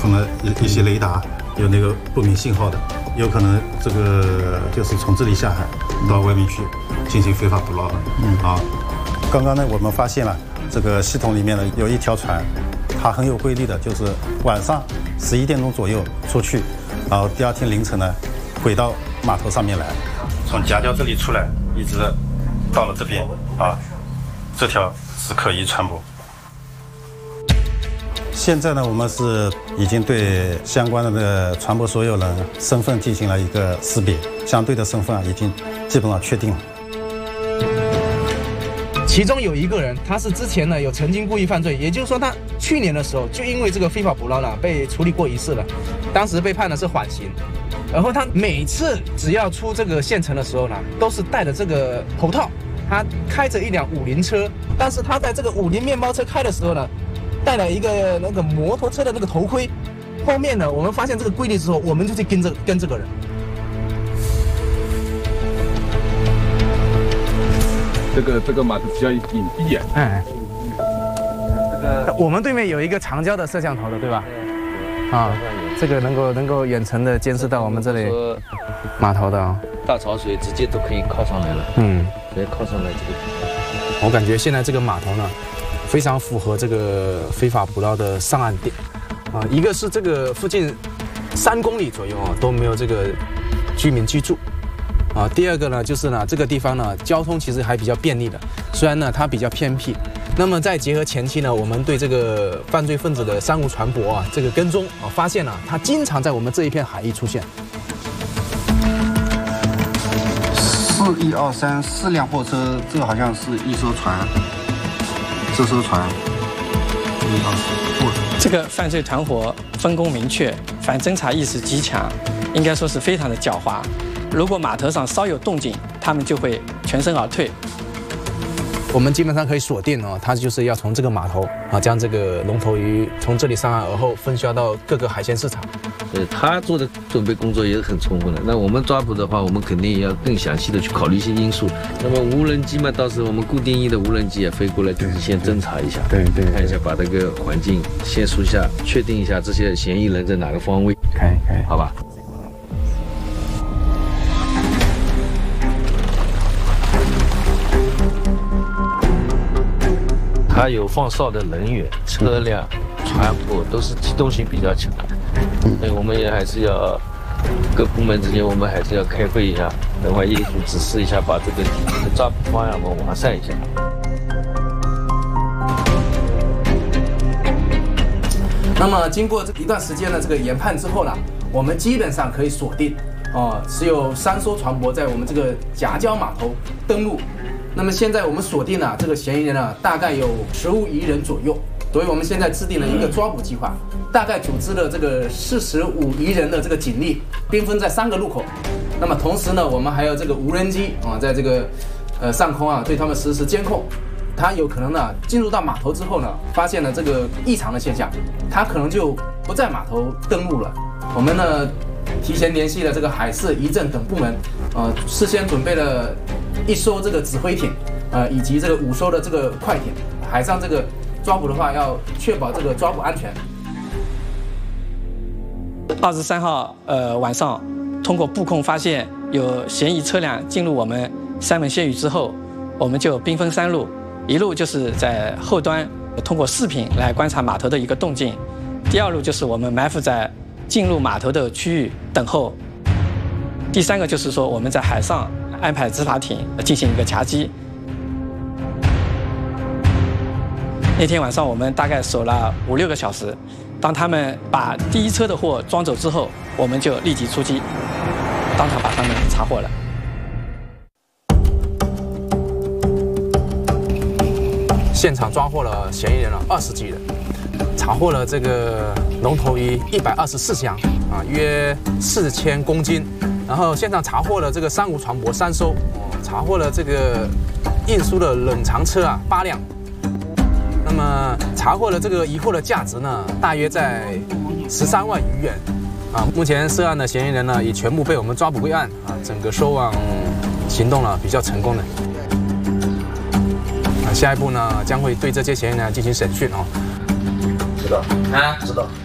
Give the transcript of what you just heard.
封了一些雷达，有那个不明信号的，有可能这个就是从这里下海到外面去进行非法捕捞的。刚刚呢，我们发现了这个系统里面呢有一条船，它很有规律的，就是晚上11点钟左右出去，然后第二天凌晨呢回到码头上面来，从夹礁这里出来，一直到了这边这条是可疑船舶。现在呢，我们是已经对相关的那个船舶所有人身份进行了一个识别，相对的身份已经基本上确定了。 其中有一个人，他是之前呢有曾经故意犯罪，也就是说他去年的时候就因为这个非法捕捞呢被处理过一次了，当时被判的是缓刑。然后他每次只要出这个县城的时候呢，都是戴着这个头套，他开着一辆50车，但是他在这个50面包车开的时候呢，戴了一个那个摩托车的那个头盔。后面呢，我们发现这个规律之后，我们就去跟这个人。 这个码头比较隐蔽啊。 我们对面有一个长焦的摄像头的，对吧？这个能够远程的监视到我们这里码头的大潮水直接都可以靠上来了。直接靠上来这个地方。 我感觉现在这个码头呢，非常符合这个非法捕捞的上岸点一个是这个附近3公里左右都没有这个居民居住第二个呢就是呢这个地方呢交通其实还比较便利的，虽然呢它比较偏僻。那么再结合前期呢，我们对这个犯罪分子的商务船舶这个跟踪发现了它经常在我们这一片海域出现。 4辆货车，这个好像是一艘船，这艘船这个犯罪团伙分工明确，反侦查意识极强，应该说是非常的狡猾。如果码头上稍有动静，他们就会全身而退。 我们基本上可以锁定它就是要从这个码头将这个龙头鱼从这里上岸而后分销到各个海鲜市场。 他做的准备工作也是很充分的。那我们抓捕的话，我们肯定也要更详细的去考虑一些因素。那么无人机嘛，到时候我们固定翼的无人机也飞过来，就是先侦查一下，对，看一下，把这个环境线索一下，确定一下这些嫌疑人在哪个方位， 可以， 好吧？它有放哨的人员、车辆、船舶都是机动性比较强，所以我们也还是要各部门之间，我们还是要开会一下，等会业主指示一下，把这个抓捕方案我们完善一下。 那么经过一段时间的这个研判之后呢，我们基本上可以锁定只有3艘船舶在我们这个夹礁码头登陆。那么现在我们锁定了这个嫌疑人呢，大概有15余人左右，所以我们现在制定了一个抓捕计划，大概组织了这个45余人的这个警力，兵分在3个路口。那么同时呢，我们还有这个无人机在这个上空对他们实施监控。他有可能呢进入到码头之后呢，发现了这个异常的现象，他可能就不在码头登陆了。我们呢提前联系了这个海事、渔政等部门，事先准备了1艘这个指挥艇，以及这个5艘的这个快艇。海上这个抓捕的话，要确保这个抓捕安全。 23号晚上，通过布控发现有嫌疑车辆进入我们三门县域之后，我们就兵分3路，一路就是在后端通过视频来观察码头的一个动静，第2路就是我们埋伏在进入码头的区域等候，第3个就是说我们在海上安排执法艇进行一个夹击。那天晚上我们大概守了5、6个小时，当他们把第1车的货装走之后，我们就立即出击，当场把他们查获了。 现场抓获了嫌疑人20几人，查获了这个龙头鱼124箱约4000公斤，然后现场查获了这个商务船舶3艘，查获了这个运输的冷藏车8辆。那么查获了这个疑货的价值呢，大约在13万余元目前涉案的嫌疑人呢，已全部被我们抓捕归案整个收网行动比较成功的。下一步呢，将会对这些嫌疑人进行审讯知道知道。